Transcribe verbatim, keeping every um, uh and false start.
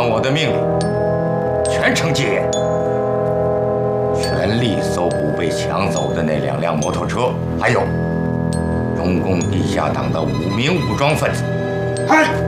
传我的命令，全城戒严，全力搜捕被抢走的那两辆摩托车，还有中共地下党的五名武装分子。 嗨。